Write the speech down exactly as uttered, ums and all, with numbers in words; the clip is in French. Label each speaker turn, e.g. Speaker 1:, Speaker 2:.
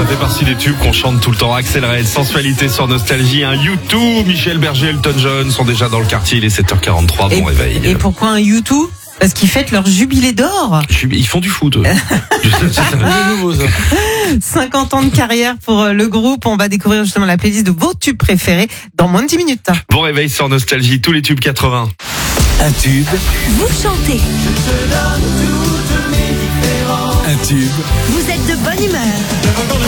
Speaker 1: Ça fait partie des tubes qu'on chante tout le temps. Axel Red, Sensualité sur Nostalgie, un U deux, Michel Berger, Elton John sont déjà dans le quartier, il est sept heures quarante-trois, bon
Speaker 2: et,
Speaker 1: réveil.
Speaker 2: Et pourquoi un U deux ? Parce qu'ils fêtent leur jubilé d'or.
Speaker 1: Ils font du foot.
Speaker 2: cinquante ans de carrière pour le groupe. On va découvrir justement la playlist de vos tubes préférés dans moins de dix minutes.
Speaker 1: Bon réveil sur Nostalgie, tous les tubes quatre-vingts.
Speaker 3: Un tube,
Speaker 4: Vous chantez,
Speaker 3: un tube.
Speaker 4: vous êtes de bonne humeur.